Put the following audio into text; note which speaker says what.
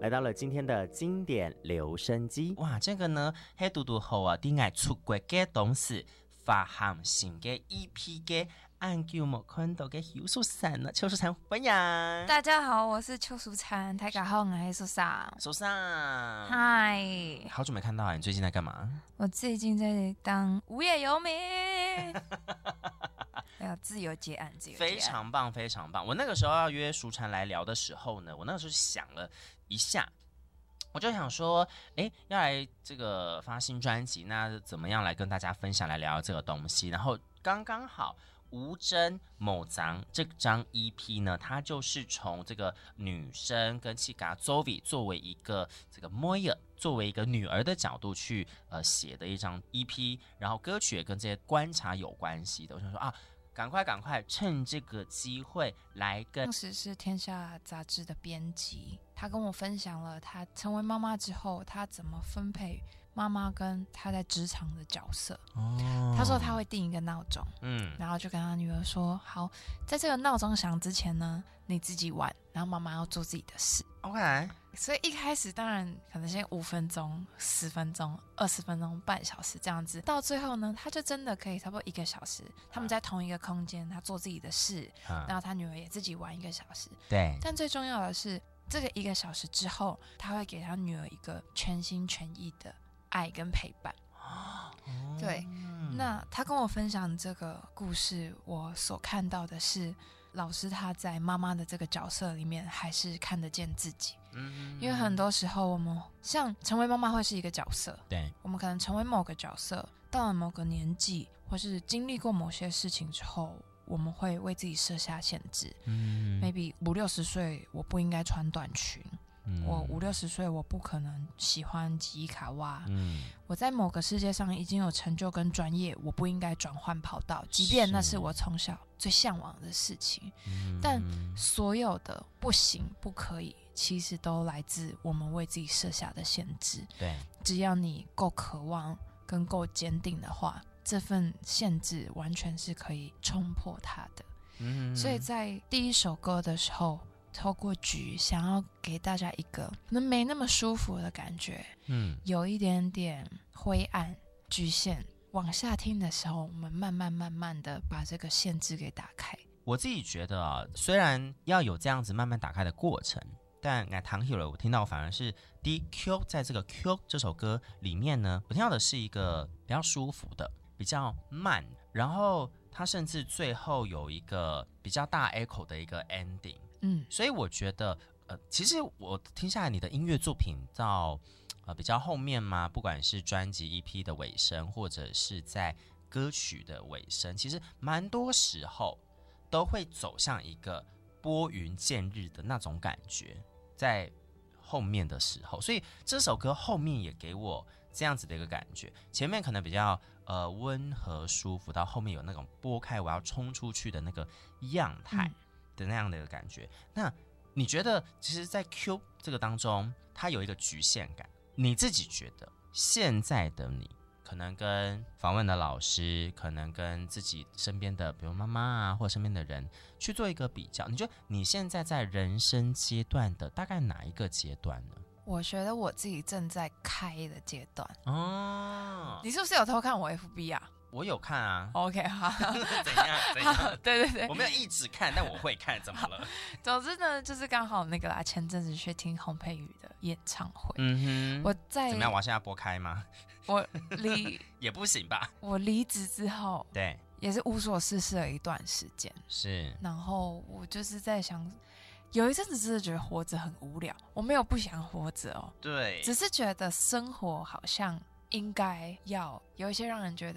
Speaker 1: 来到了今天的经典留声机。
Speaker 2: 哇，这个呢，黑嘟嘟后啊，你爱出国嘅董事发行新嘅 EP 嘅按叫莫看到嘅邱淑珊呢，邱淑珊欢迎。
Speaker 3: 大家好，我是邱淑珊，大家好，我是淑珊。
Speaker 2: 淑珊，
Speaker 3: 嗨，
Speaker 2: 好久没看到啊，你最近在干嘛？
Speaker 3: 我最近在当无业游民。自由接案，
Speaker 2: 非常棒，非常棒。我那个时候要约淑珊来聊的时候呢，我那个时候想了一下，我就想说，要来这个发新专辑，那怎么样来跟大家分享，来聊聊这个东西？然后刚刚好，吴真某张这张 EP 呢，它就是从这个女生跟契嘎 Zoe 作为一个这个 Moya 作为一个女儿的角度去写的一张 EP， 然后歌曲也跟这些观察有关系的。我想说啊，赶快趁这个机会来跟。
Speaker 3: 当时是天下杂志的编辑，他跟我分享了他成为妈妈之后，他怎么分配妈妈跟他在职场的角色。他说他会定一个闹钟，然后就跟他女儿说，好，在这个闹钟响之前呢，你自己玩，然后妈妈要做自己的事。
Speaker 2: OK，
Speaker 3: 所以一开始当然可能先5分钟、10分钟、20分钟、半小时这样子，到最后呢，他就真的可以差不多1个小时，他们在同一个空间，他做自己的事，然后他女儿也自己玩1个小时。
Speaker 2: 对，
Speaker 3: 但最重要的是，这个1个小时之后，他会给他女儿一个全心全意的爱跟陪伴。对，那他跟我分享这个故事，我所看到的是老师他在妈妈的这个角色里面还是看得见自己。因为很多时候我们像成为妈妈会是一个角色，
Speaker 2: 对，
Speaker 3: 我们可能成为某个角色，到了某个年纪或是经历过某些事情之后，我们会为自己设下限制。maybe 50-60岁我不应该穿短裙，我50-60岁我不可能喜欢吉伊卡哇，我在某个世界上已经有成就跟专业，我不应该转换跑道，即便那是我从小最向往的事情。但所有的不行不可以，其实都来自我们为自己设下的限制。
Speaker 2: 对，
Speaker 3: 只要你够渴望跟够坚定的话，这份限制完全是可以冲破它的。所以在第一首歌的时候，透过局想要给大家一个可能没那么舒服的感觉，有一点点灰暗局限，往下听的时候，我们慢慢的把这个限制给打开。
Speaker 2: 我自己觉得啊，虽然要有这样子慢慢打开的过程，但唐喜了，我听到反而是第一 Q， 在这个 Q 这首歌里面呢，我听到的是一个比较舒服的，比较慢，然后它甚至最后有一个比较大 echo 的一个 ending。所以我觉得其实我听下来你的音乐作品到比较后面嘛，不管是专辑 EP 的尾声，或者是在歌曲的尾声，其实蛮多时候都会走向一个拨云见日的那种感觉，在后面的时候，所以这首歌后面也给我这样子的一个感觉，前面可能比较温和舒服，到后面有那种拨开我要冲出去的那个样态的那样的一个感觉。那你觉得其实在 Q 这个当中它有一个局限感，你自己觉得现在的你可能跟访问的老师，可能跟自己身边的比如妈妈啊或者身边的人去做一个比较，你觉得你现在在人生阶段的大概哪一个阶段呢？
Speaker 3: 我觉得我自己正在开的阶段。你是不是有偷看我 FB 啊？
Speaker 2: 我有看啊。
Speaker 3: OK， 好
Speaker 2: 怎样
Speaker 3: 对，
Speaker 2: 我没有一直看，但我会看，怎么了？
Speaker 3: 总之呢，就是刚好那个啦，前阵子去听洪佩瑜的演唱会。我在
Speaker 2: 怎么样？我现在拨开吗？
Speaker 3: 我
Speaker 2: 也不行吧。
Speaker 3: 我离职之后，
Speaker 2: 对，
Speaker 3: 也是无所事事了一段时间。
Speaker 2: 是，
Speaker 3: 然后我就是在想，有一阵子真的觉得活着很无聊，我没有不想活着哦，
Speaker 2: 对，
Speaker 3: 只是觉得生活好像应该要有一些让人觉得